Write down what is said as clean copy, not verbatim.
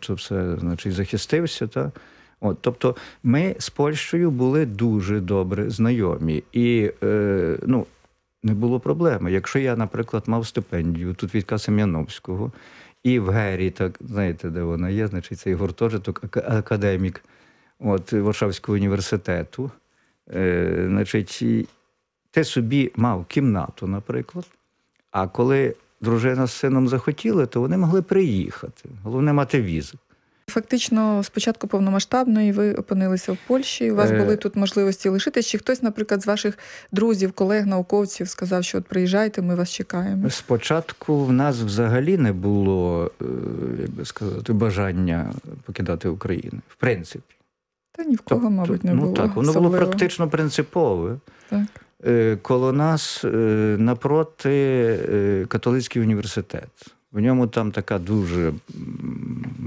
то все, значить, захистився. Та? От, тобто ми з Польщею були дуже добре знайомі. І ну, не було проблеми. Якщо я, наприклад, мав стипендію тут від Сем'яновського, і в Гері, так, знаєте, де вона є, значить, цей гуртожиток, академік от, Варшавського університету, значить, ти собі мав кімнату, наприклад, а коли дружина з сином захотіли, то вони могли приїхати. Головне мати візу. Фактично, спочатку повномасштабної ви опинилися в Польщі, у вас були тут можливості лишитись. Чи хтось, наприклад, з ваших друзів, колег, науковців сказав, що от приїжджайте, ми вас чекаємо? Спочатку в нас взагалі не було, як би сказати, бажання покидати Україну, в принципі. Та ні в кого, мабуть, не було. Ну так, воно було практично принципове. Так. Коло нас напроти католицький університет. В ньому там така дуже